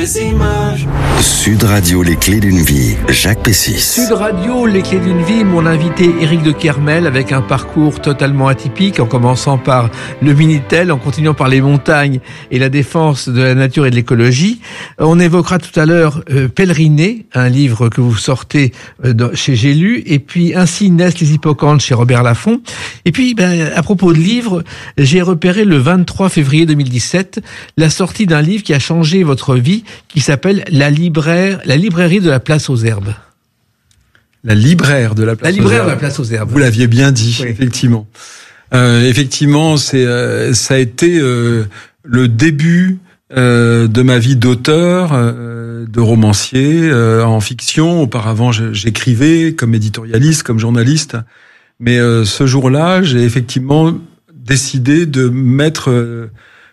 les images. Sud Radio, les clés d'une vie, Jacques Pessis. Sud Radio, les clés d'une vie, mon invité Éric de Kermel, avec un parcours totalement atypique, en commençant par le Minitel, en continuant par les montagnes et la défense de la nature et de l'écologie. On évoquera tout à l'heure Pèleriner, un livre que vous sortez chez J'ai lu, et puis Ainsi naissent les hippocampes chez Robert Laffont. Et puis, à propos de livres, j'ai repéré le 23 février 2017 la sortie d'un livre qui a changé votre vie, qui s'appelle La librairie de la place aux herbes. La libraire de la place aux herbes. La libraire de la place aux herbes. Vous l'aviez bien dit, oui. Effectivement. Effectivement, ça a été le début de ma vie d'auteur, de romancier en fiction. Auparavant, j'écrivais comme éditorialiste, comme journaliste. Mais ce jour-là, j'ai effectivement décidé de mettre...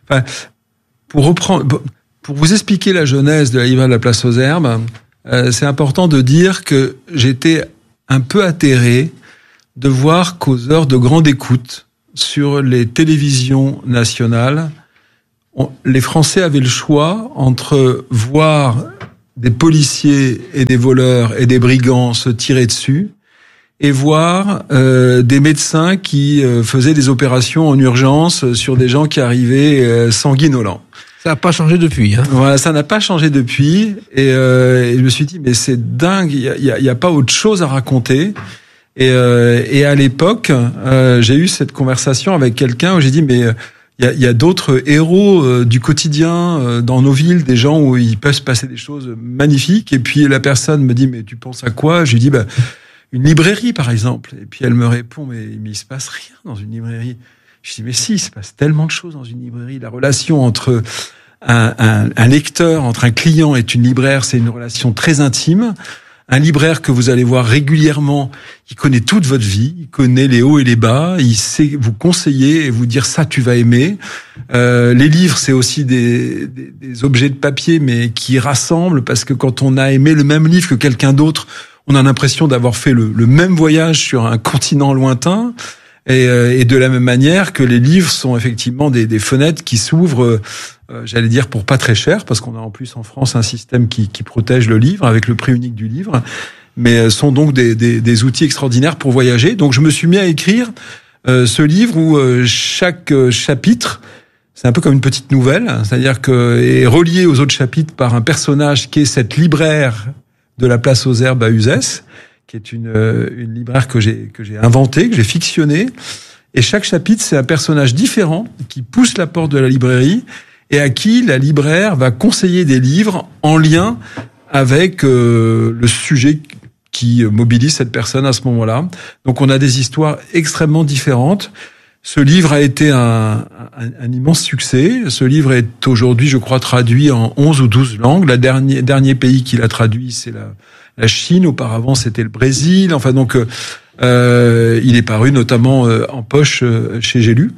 Pour vous expliquer la genèse de la librairie de la place aux herbes, c'est important de dire que j'étais un peu atterré de voir qu'aux heures de grande écoute sur les télévisions nationales, les Français avaient le choix entre voir des policiers et des voleurs et des brigands se tirer dessus et voir des médecins qui faisaient des opérations en urgence sur des gens qui arrivaient sanguinolents. Ça n'a pas changé depuis. Voilà, ça n'a pas changé depuis. Et je me suis dit, mais c'est dingue, il y a pas autre chose à raconter. Et à l'époque, j'ai eu cette conversation avec quelqu'un où j'ai dit, mais il y a d'autres héros du quotidien dans nos villes, des gens où il peut se passer des choses magnifiques. Et puis la personne me dit, mais tu penses à quoi? Je lui dis, une librairie par exemple. Et puis elle me répond, mais il se passe rien dans une librairie. Je dis, mais si, il se passe tellement de choses dans une librairie. La relation entre un lecteur, entre un client et une libraire, c'est une relation très intime. Un libraire que vous allez voir régulièrement, il connaît toute votre vie, il connaît les hauts et les bas, il sait vous conseiller et vous dire ça tu vas aimer. Les livres, c'est aussi des objets de papier, mais qui rassemblent, parce que quand on a aimé le même livre que quelqu'un d'autre, on a l'impression d'avoir fait le même voyage sur un continent lointain. Et de la même manière que les livres sont effectivement des fenêtres qui s'ouvrent, j'allais dire pour pas très cher, parce qu'on a en plus en France un système qui protège le livre avec le prix unique du livre, mais sont donc des outils extraordinaires pour voyager. Donc je me suis mis à écrire ce livre où chaque chapitre, c'est un peu comme une petite nouvelle, c'est-à-dire que est relié aux autres chapitres par un personnage qui est cette libraire de la place aux herbes à Uzès, qui est une libraire que j'ai inventée, que j'ai fictionnée. Et chaque chapitre, c'est un personnage différent qui pousse la porte de la librairie et à qui la libraire va conseiller des livres en lien avec le sujet qui mobilise cette personne à ce moment-là. Donc on a des histoires extrêmement différentes. Ce livre a été un immense succès. Ce livre est aujourd'hui, je crois, traduit en 11 ou 12 langues. Le dernier pays qui l'a traduit, c'est la Chine. Auparavant, c'était le Brésil. Enfin, donc, il est paru notamment en poche chez J'ai lu.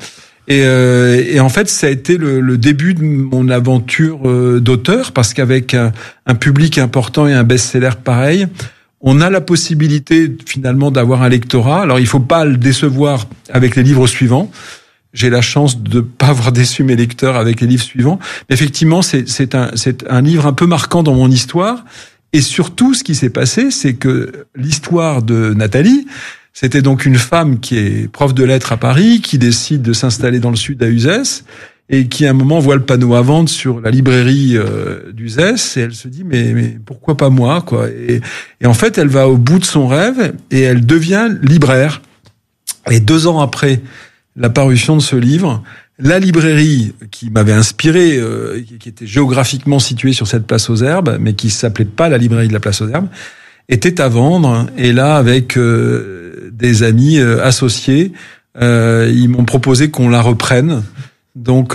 Et en fait, ça a été le début de mon aventure d'auteur, parce qu'avec un public important et un best-seller pareil, on a la possibilité finalement d'avoir un lectorat. Alors, il faut pas le décevoir avec les livres suivants. J'ai la chance de pas avoir déçu mes lecteurs avec les livres suivants. Mais effectivement, c'est un livre un peu marquant dans mon histoire. Et surtout, ce qui s'est passé, c'est que l'histoire de Nathalie, c'était donc une femme qui est prof de lettres à Paris, qui décide de s'installer dans le sud à Uzès, et qui à un moment voit le panneau à vendre sur la librairie d'Uzès, et elle se dit mais pourquoi pas moi, quoi. Et en fait, elle va au bout de son rêve et elle devient libraire. Et 2 ans après la parution de ce livre, la librairie qui m'avait inspiré, qui était géographiquement située sur cette place aux herbes, mais qui s'appelait pas la librairie de la place aux herbes, était à vendre. Et là, avec des amis associés, ils m'ont proposé qu'on la reprenne. Donc,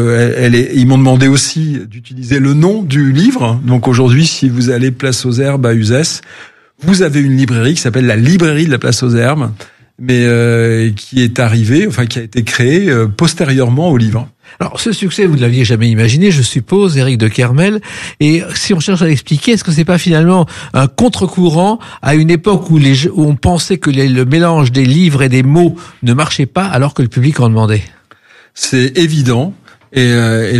ils m'ont demandé aussi d'utiliser le nom du livre. Donc aujourd'hui, si vous allez place aux herbes à Uzès, vous avez une librairie qui s'appelle la librairie de la place aux herbes, mais qui est arrivée, enfin qui a été créée postérieurement au livre. Alors, ce succès, vous ne l'aviez jamais imaginé, je suppose, Éric de Kermel. Et si on cherche à l'expliquer, est-ce que c'est pas finalement un contre-courant à une époque où on pensait que le mélange des livres et des mots ne marchait pas alors que le public en demandait? C'est évident. Et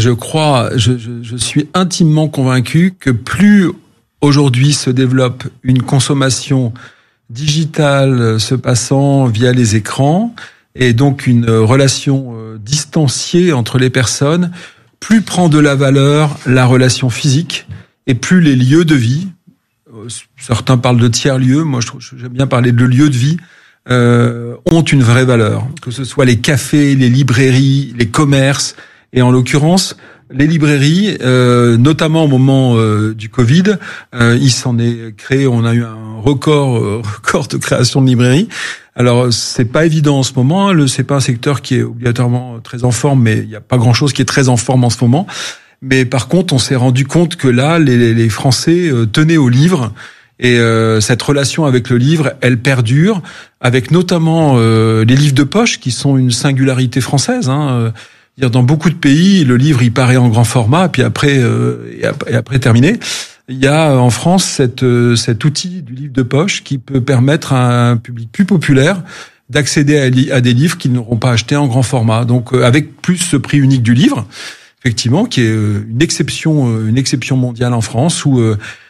je suis intimement convaincu que plus aujourd'hui se développe une consommation digitale se passant via les écrans, et donc une relation distanciée entre les personnes, plus prend de la valeur la relation physique, et plus les lieux de vie, certains parlent de tiers-lieux, moi j'aime bien parler de lieux de vie, ont une vraie valeur. Que ce soit les cafés, les librairies, les commerces, et en l'occurrence, les librairies, notamment au moment du Covid, il s'en est créé, on a eu un record de création de librairies. Alors, c'est pas évident en ce moment, c'est pas un secteur qui est obligatoirement très en forme, mais il n'y a pas grand-chose qui est très en forme en ce moment. Mais par contre, on s'est rendu compte que là, les Français tenaient au livre, et cette relation avec le livre, elle perdure, avec notamment les livres de poche, qui sont une singularité française, dans beaucoup de pays, le livre, il paraît en grand format, puis après terminé. Il y a en France cet outil du livre de poche qui peut permettre à un public plus populaire d'accéder à des livres qu'ils n'auront pas achetés en grand format. Donc, avec plus ce prix unique du livre, effectivement, qui est une exception mondiale en France, où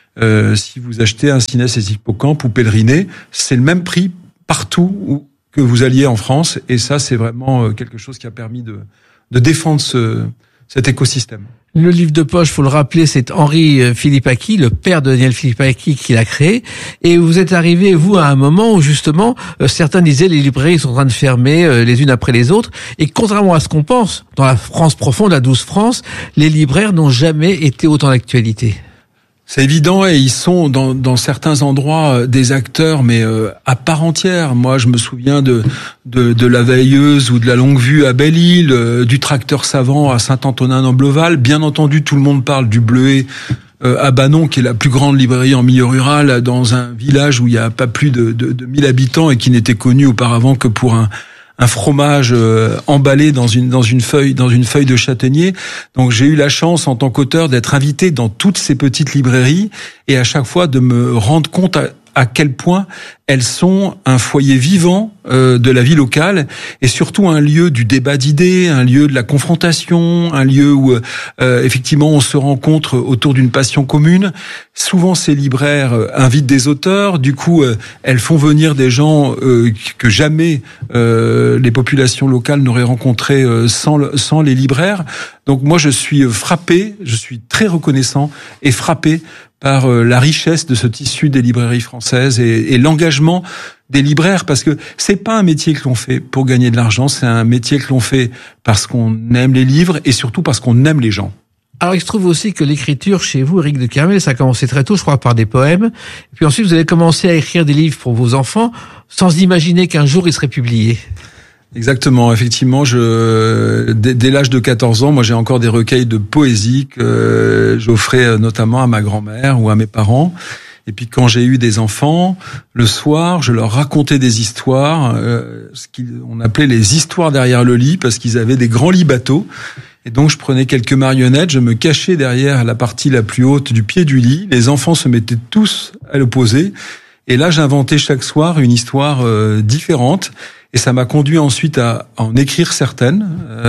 si vous achetez un Cynès et Hippocampe ou Pèleriné, c'est le même prix partout que vous alliez en France, et ça, c'est vraiment quelque chose qui a permis de défendre cet écosystème. Le livre de poche, faut le rappeler, c'est Henri Philippaki, le père de Daniel Philippaki, qui l'a créé. Et vous êtes arrivé, vous, à un moment où justement, certains disaient les librairies sont en train de fermer les unes après les autres. Et contrairement à ce qu'on pense, dans la France profonde, la douce France, les libraires n'ont jamais été autant d'actualité. C'est évident, et ils sont dans certains endroits des acteurs, mais à part entière. Moi, je me souviens de la Veilleuse ou de la Longue Vue à Belle-Île, du Tracteur Savant à Saint-Antonin-en-Bleval. Bien entendu, tout le monde parle du Bleuet à Banon, qui est la plus grande librairie en milieu rural, dans un village où il y a pas plus de 1000 habitants et qui n'était connu auparavant que pour un fromage emballé dans une feuille de châtaignier. Donc j'ai eu la chance en tant qu'auteur d'être invité dans toutes ces petites librairies, et à chaque fois de me rendre compte à quel point elles sont un foyer vivant de la vie locale, et surtout un lieu du débat d'idées, un lieu de la confrontation, un lieu où effectivement on se rencontre autour d'une passion commune. Souvent ces libraires invitent des auteurs, du coup elles font venir des gens que jamais les populations locales n'auraient rencontrés sans les libraires. Donc moi je suis frappé, je suis très reconnaissant et frappé par la richesse de ce tissu des librairies françaises et l'engagement des libraires, parce que c'est pas un métier que l'on fait pour gagner de l'argent, c'est un métier que l'on fait parce qu'on aime les livres et surtout parce qu'on aime les gens. Alors, il se trouve aussi que l'écriture chez vous, Éric de Kermel, ça a commencé très tôt, je crois, par des poèmes. Et puis ensuite, vous avez commencé à écrire des livres pour vos enfants, sans imaginer qu'un jour ils seraient publiés. Exactement, effectivement, dès l'âge de 14 ans, moi j'ai encore des recueils de poésie que j'offrais notamment à ma grand-mère ou à mes parents. Et puis quand j'ai eu des enfants, le soir, je leur racontais des histoires, ce qu'on appelait les histoires derrière le lit, parce qu'ils avaient des grands lits bateaux. Et donc je prenais quelques marionnettes, je me cachais derrière la partie la plus haute du pied du lit. Les enfants se mettaient tous à l'opposé. Et là, j'inventais chaque soir une histoire différente. Et ça m'a conduit ensuite à en écrire certaines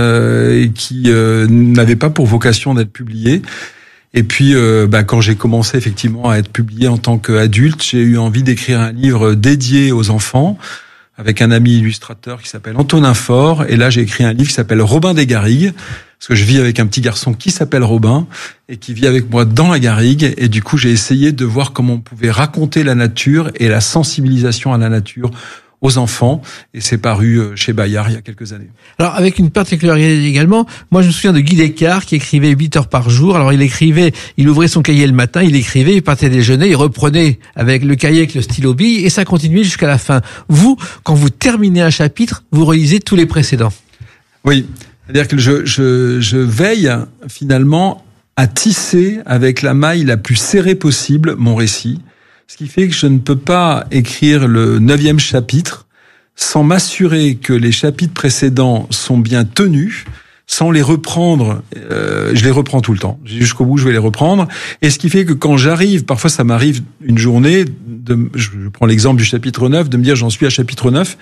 qui n'avaient pas pour vocation d'être publiées. Et puis, quand j'ai commencé effectivement à être publié en tant qu'adulte, j'ai eu envie d'écrire un livre dédié aux enfants avec un ami illustrateur qui s'appelle Antonin Faure. Et là, j'ai écrit un livre qui s'appelle Robin des Garrigues, parce que je vis avec un petit garçon qui s'appelle Robin et qui vit avec moi dans la garrigue. Et du coup, j'ai essayé de voir comment on pouvait raconter la nature et la sensibilisation à la nature aux enfants, et c'est paru chez Bayard il y a quelques années. Alors, avec une particularité également, moi je me souviens de Guy Descartes qui écrivait 8 heures par jour. Alors il ouvrait son cahier le matin, il écrivait, il partait déjeuner, il reprenait avec le cahier, avec le stylo bille, et ça continuait jusqu'à la fin. Vous, quand vous terminez un chapitre, vous relisez tous les précédents. Oui, c'est-à-dire que je veille finalement à tisser avec la maille la plus serrée possible mon récit. Ce qui fait que je ne peux pas écrire le 9e chapitre sans m'assurer que les chapitres précédents sont bien tenus, sans les reprendre. Je les reprends tout le temps. Jusqu'au bout, je vais les reprendre. Et ce qui fait que quand j'arrive, parfois ça m'arrive une journée, je prends l'exemple du chapitre 9, de me dire j'en suis à chapitre 9,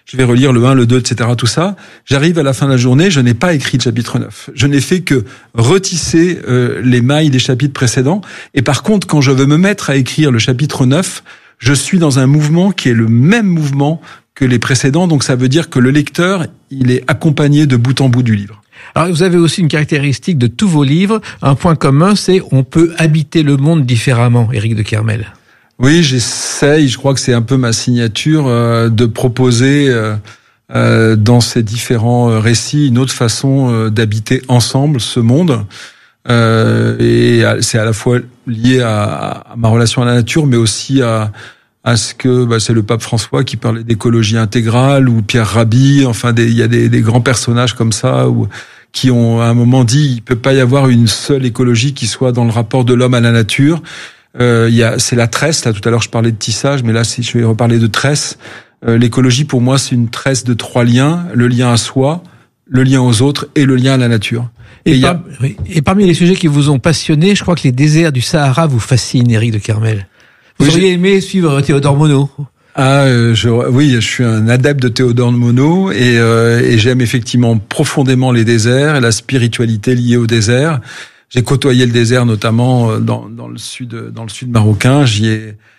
je vais relire le 1, le 2, etc., tout ça. J'arrive à la fin de la journée, je n'ai pas écrit le chapitre 9. Je n'ai fait que retisser les mailles des chapitres précédents. Et par contre, quand je veux me mettre à écrire le chapitre 9, je suis dans un mouvement qui est le même mouvement que les précédents. Donc ça veut dire que le lecteur, il est accompagné de bout en bout du livre. Alors, vous avez aussi une caractéristique de tous vos livres. Un point commun, c'est on peut habiter le monde différemment, Éric de Kermel. Oui, j'essaye, je crois que c'est un peu ma signature, de proposer dans ces différents récits une autre façon d'habiter ensemble ce monde. Et c'est à la fois lié à ma relation à la nature, mais aussi à ce que c'est le pape François qui parlait d'écologie intégrale, ou Pierre Rabhi, enfin il y a des grands personnages comme ça qui ont à un moment dit il peut pas y avoir une seule écologie qui soit dans le rapport de l'homme à la nature. C'est la tresse, là tout à l'heure je parlais de tissage, mais là si je vais reparler de tresse, l'écologie pour moi c'est une tresse de 3 liens, le lien à soi, le lien aux autres et le lien à la nature. Et parmi les sujets qui vous ont passionné, je crois que les déserts du Sahara vous fascinent, Éric de Kermel. Vous auriez aimé suivre Théodore Monod? Oui, je suis un adepte de Théodore Monod et j'aime effectivement profondément les déserts et la spiritualité liée au désert. J'ai côtoyé le désert notamment dans le sud marocain. J'y ai